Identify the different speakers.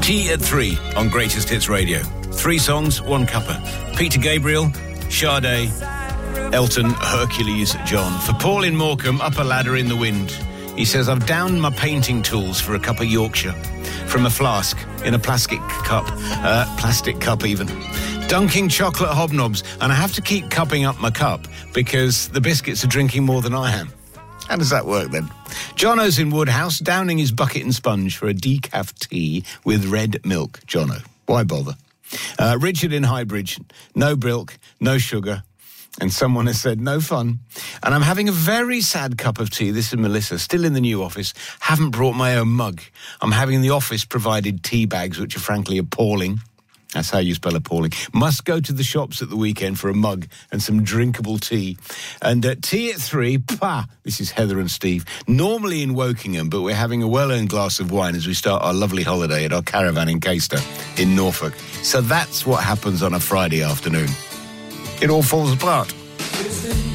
Speaker 1: Tea at 3 on Greatest Hits Radio. 3 songs, 1 cuppa. Peter Gabriel, Sade, Elton, Hercules, John. For Paul in Morecambe, up a ladder in the wind. He says, I've downed my painting tools for a cup of Yorkshire from a flask in a plastic cup even. Dunking chocolate hobnobs, and I have to keep cupping up my cup because the biscuits are drinking more than I am. How does that work then? Jono's in Woodhouse, downing his bucket and sponge for a decaf tea with red milk. Jono, why bother? Richard in Highbridge, no milk, no sugar. And someone has said, no fun. And I'm having a very sad cup of tea. This is Melissa, still in the new office. Haven't brought my own mug. I'm having the office-provided tea bags, which are frankly appalling. That's how you spell appalling. Must go to the shops at the weekend for a mug and some drinkable tea. And tea at 3, this is Heather and Steve. Normally in Wokingham, but we're having a well-earned glass of wine as we start our lovely holiday at our caravan in Caister in Norfolk. So that's what happens on a Friday afternoon. It all falls apart.